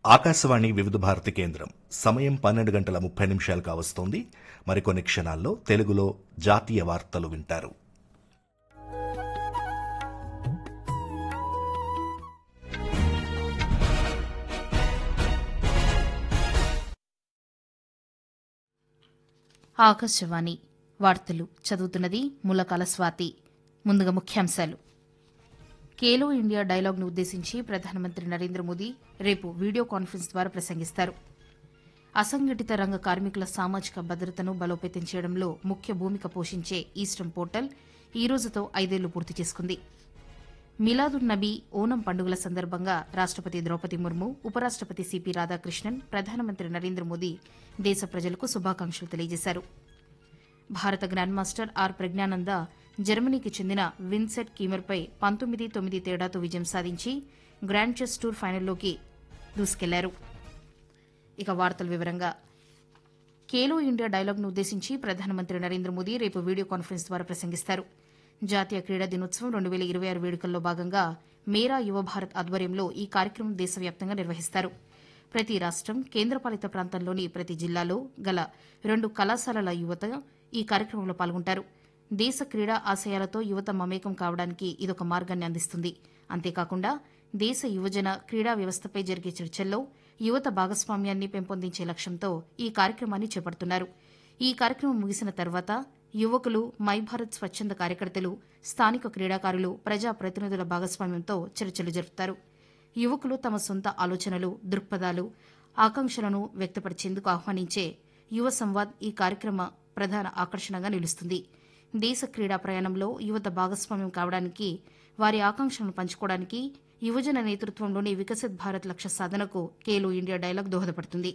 ఆకాశవాణి వివిధ భారతి కేంద్రం సమయం 12:30 కావస్తోంది. మరికొన్ని క్షణాల్లో తెలుగులో జాతీయ వార్తలు వింటారు. ఆకాశవాణి వార్తలు చదువుతున్నది ములకాల స్వాతి. ముందుగా ముఖ్యాంశాలు. ఖేలో ఇండియా డైలాగ్ను ఉద్దేశించి ప్రధానమంత్రి నరేంద్ర మోదీ రేపు వీడియో కాన్ఫరెన్స్ ద్వారా ప్రసంగిస్తారు. అసంఘటిత రంగ కార్మికుల సామాజిక భద్రతను బలోపేతం చేయడంలో ముఖ్య భూమిక పోషించే ఈస్టర్న్ పోర్టల్ ఈ రోజుతో 5 ఏళ్లు పూర్తి చేసుకుంది. మిలాదున్ నబీ ఓనం పండుగల సందర్భంగా రాష్టపతి ద్రౌపది ముర్ము, ఉపరాష్టపతి సిపి రాధాకృష్ణన్, ప్రధానమంత్రి నరేంద్ర మోదీ దేశ ప్రజలకు శుభాకాంక్షలు తెలియజేశారు. భారత గ్రాండ్ మాస్టర్ ఆర్ ప్రజ్ఞానంద జర్మనీకి చెందిన విన్సెట్ కీమర్పై 19-9 తేడాతో విజయం సాధించి గ్రాండ్ చెస్ టూర్ ఫైనల్లోకి దూసుకెళ్లారు. ఇక వార్తల వివరంగా. ఖేలో ఇండియా డైలాగ్ను ఉద్దేశించి ప్రధానమంత్రి నరేంద్ర మోదీ రేపు వీడియో కాన్ఫరెన్స్ ద్వారా ప్రసంగిస్తారు. జాతీయ క్రీడా దినోత్సవం 2026 వేడుకల్లో భాగంగా మేరా యువ భారత్ ఆధ్వర్యంలో ఈ కార్యక్రమం దేశవ్యాప్తంగా నిర్వహిస్తారు. ప్రతి రాష్టం, కేంద్రపాలిత ప్రాంతంలోని ప్రతి జిల్లాలో గల 2 కళాశాలల యువత ఈ కార్యక్రమంలో పాల్గొంటారు. దేశ క్రీడా ఆశయాలతో యువత మమేకం కావడానికి ఇదొక మార్గాన్ని అందిస్తుంది. అంతేకాకుండా దేశ యువజన క్రీడా వ్యవస్థపై జరిగే చర్చల్లో యువత భాగస్వామ్యాన్ని పెంపొందించే లక్ష్యంతో ఈ కార్యక్రమాన్ని చేపడుతున్నారు. ఈ కార్యక్రమం ముగిసిన తర్వాత యువకులు, మై భారత్ స్వచ్ఛంద కార్యకర్తలు, స్థానిక క్రీడాకారులు, ప్రజా ప్రతినిధుల భాగస్వామ్యంతో చర్చలు జరుపుతారు. యువకులు తమ సొంత ఆలోచనలు, దృక్పథాలు, ఆకాంక్షలను వ్యక్తపరిచేందుకు ఆహ్వానించే యువ సంవాద్ ఈ కార్యక్రమ ప్రధాన ఆకర్షణగా నిలుస్తుంది. దేశ క్రీడా ప్రయాణంలో యువత భాగస్వామ్యం కావడానికి, వారి ఆకాంక్షలను పంచుకోవడానికి యువజన నేతృత్వంలోని వికసిత్ భారత్ లక్ష్య సాధనకు ఖేలో ఇండియా డైలాగ్ దోహదపడుతుంది.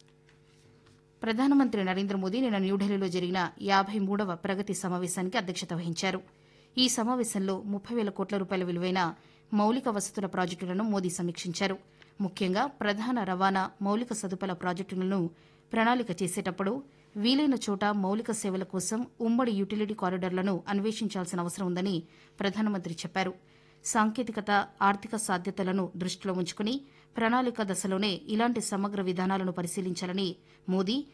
ప్రధానమంత్రి నరేంద్ర మోదీ నిన్న న్యూఢిల్లీలో జరిగిన 53వ ప్రగతి సమావేశానికి అధ్యక్షత వహించారు. ఈ సమావేశంలో 30,000 కోట్ల రూపాయల విలువైన మౌలిక వసతుల ప్రాజెక్టులను మోదీ సమీక్షించారు. ముఖ్యంగా ప్రధాన రవాణా, మౌలిక సదుపాయాల ప్రాజెక్టులను ప్రణాళిక చేసేటప్పుడు వీలైన చోట మౌలిక సేవల కోసం ఉమ్మడి యుటిలిటీ కారిడార్లను అన్వేషించాల్సిన అవసరం ఉందని ప్రధానమంత్రి చెప్పారు. సాంకేతికత, ఆర్థిక సాధ్యతలను దృష్టిలో ఉంచుకుని ప్రణాళిక దశలోనే ఇలాంటి సమగ్ర విధానాలను పరిశీలించాలని మోదీ